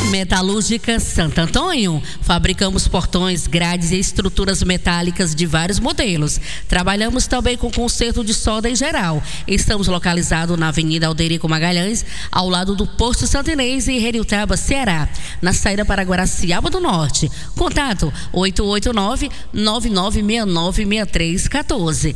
Metalúrgica Santo Antônio. Fabricamos portões, grades e estruturas metálicas de vários modelos. Trabalhamos também com conserto de solda em geral. Estamos localizados na Avenida Alderico Magalhães, ao lado do Posto Santo Inês, em Heriotaba, Ceará, na saída para Guaraciaba do Norte. Contato 889-9969-6314.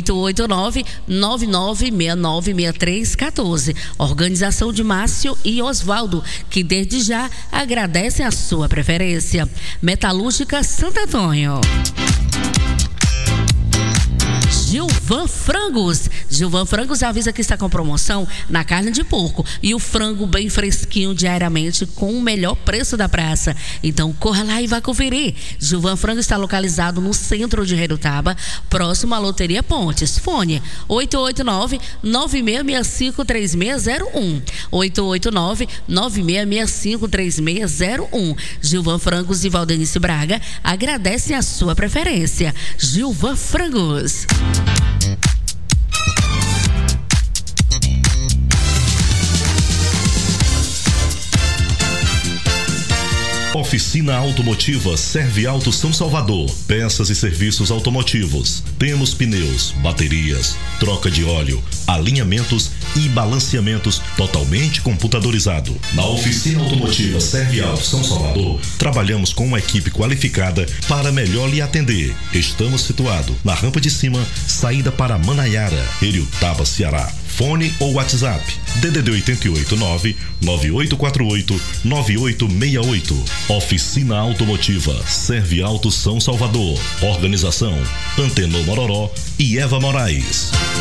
889-9969-6314. Organização de Márcio e Osvaldo, que desde já agradecem a sua preferência. Metalúrgica Santo Antônio. Gilvan Frangos. Gilvan Frangos avisa que está com promoção na carne de porco e o frango bem fresquinho diariamente com o melhor preço da praça. Então corra lá e vá conferir. Gilvan Frangos está localizado no centro de Heriotaba, próximo à Loteria Pontes. Fone 889-9665-3601. 889-9665-3601. Gilvan Frangos e Valdenice Braga agradecem a sua preferência. Gilvan Frangos. Oficina Automotiva Serve Auto São Salvador. Peças e serviços automotivos. Temos pneus, baterias, troca de óleo, alinhamentos e balanceamentos totalmente computadorizado. Na Oficina Automotiva Serve Auto São Salvador, trabalhamos com uma equipe qualificada para melhor lhe atender. Estamos situados na rampa de cima, saída para Manaiara, Heriotaba, Ceará. Fone ou WhatsApp DDD 889-9848-9868. Oficina Automotiva Serve Auto São Salvador. Organização Antenor Mororó e Eva Moraes.